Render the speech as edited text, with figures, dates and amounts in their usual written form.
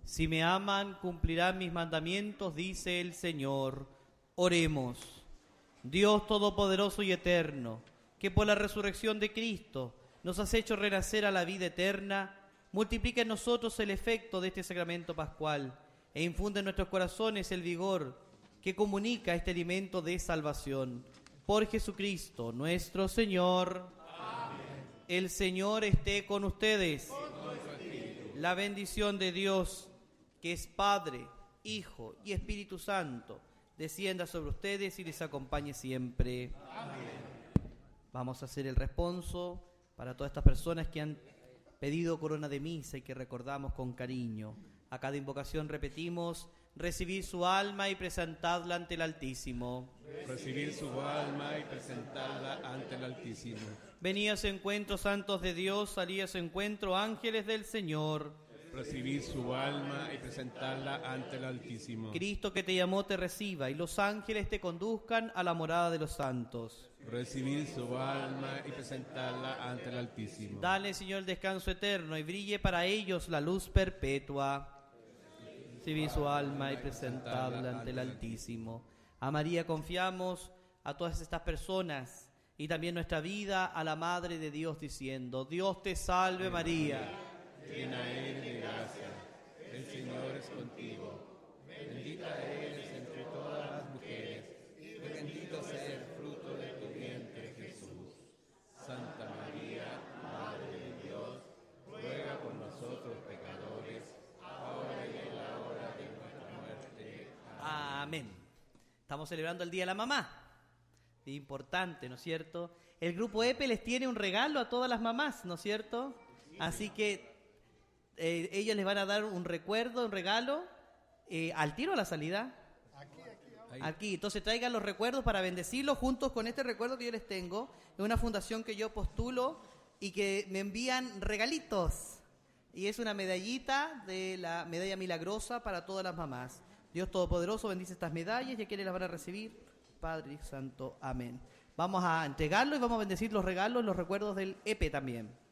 Si me aman, cumplirán mis mandamientos, dice el Señor. Oremos. Dios Todopoderoso y Eterno, que por la resurrección de Cristo nos has hecho renacer a la vida eterna, multiplica en nosotros el efecto de este sacramento pascual e infunde en nuestros corazones el vigor que comunica este alimento de salvación. Por Jesucristo nuestro Señor. Amén. El Señor esté con ustedes. La bendición de Dios, que es Padre, Hijo y Espíritu Santo, descienda sobre ustedes y les acompañe siempre. Amén. Vamos a hacer el responso para todas estas personas que han pedido corona de misa y que recordamos con cariño. A cada invocación repetimos: recibid su alma y presentadla ante el Altísimo. Recibid su alma y presentadla ante el Altísimo. Venid a su encuentro, santos de Dios, salid a su encuentro, ángeles del Señor. Recibid su alma y presentadla ante el Altísimo. Cristo que te llamó te reciba y los ángeles te conduzcan a la morada de los santos. Recibid su alma y presentadla ante el Altísimo. Dale, Señor, el descanso eterno y brille para ellos la luz perpetua. Recibid su alma y presentadla ante el Altísimo. A María confiamos, a todas estas personas y también nuestra vida a la Madre de Dios, diciendo: Dios te salve María, llena eres de gracia, el Señor es contigo, bendita eres entre todas las mujeres, y bendito sea el fruto de tu vientre, Jesús. Santa María, Madre de Dios, ruega por nosotros pecadores, ahora y en la hora de nuestra muerte. Amén. Estamos celebrando el Día de la Mamá. Importante, ¿no es cierto? El grupo EPE les tiene un regalo a todas las mamás, ¿no es cierto? Así que ellos les van a dar un recuerdo, un regalo, al tiro a la salida. Aquí. Entonces traigan los recuerdos para bendecirlos juntos con este recuerdo que yo les tengo. Es una fundación que yo postulo y que me envían regalitos. Y es una medallita de la medalla milagrosa para todas las mamás. Dios Todopoderoso bendice estas medallas y a quienes las van a recibir, Padre y Santo. Amén. Vamos a entregarlo y vamos a bendecir los regalos, los recuerdos del EPE también.